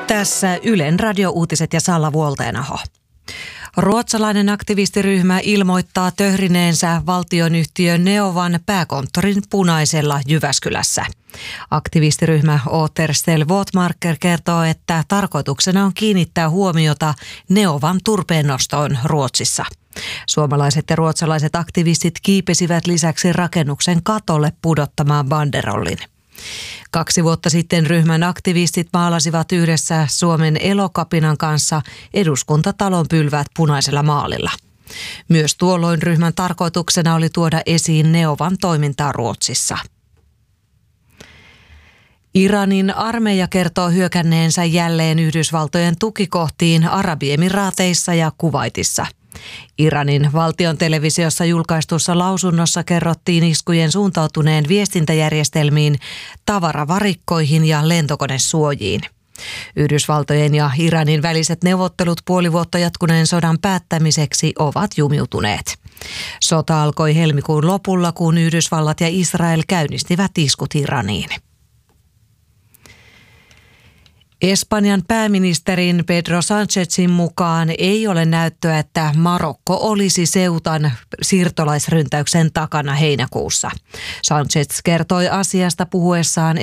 Tässä Ylen radiouutiset ja Salla Vuolteenaho. Ruotsalainen aktivistiryhmä ilmoittaa töhrineensä valtionyhtiö Neovan pääkonttorin punaisella Jyväskylässä. Aktivistiryhmä Återställ Våtmarker kertoo, että tarkoituksena on kiinnittää huomiota Neovan turpeennostoon Ruotsissa. Suomalaiset ja ruotsalaiset aktivistit kiipesivät lisäksi rakennuksen katolle pudottamaan banderollin. 2 vuotta sitten ryhmän aktivistit maalasivat yhdessä Suomen Elokapinan kanssa Eduskuntatalon pylväät punaisella maalilla. Myös tuolloin ryhmän tarkoituksena oli tuoda esiin Neovan toimintaa Ruotsissa. Iranin armeija kertoo hyökänneensä jälleen Yhdysvaltojen tukikohtiin Arabiemiraateissa ja Kuwaitissa. Iranin valtion televisiossa julkaistussa lausunnossa kerrottiin iskujen suuntautuneen viestintäjärjestelmiin, tavaravarikkoihin ja lentokonesuojiin. Yhdysvaltojen ja Iranin väliset neuvottelut puoli vuotta jatkuneen sodan päättämiseksi ovat jumiutuneet. Sota alkoi helmikuun lopulla, kun Yhdysvallat ja Israel käynnistivät iskut Iraniin. Espanjan pääministerin Pedro Sánchezin mukaan ei ole näyttöä, että Marokko olisi Ceutan siirtolaisryntäyksen takana heinäkuussa. Sánchez kertoi asiasta puhuessaan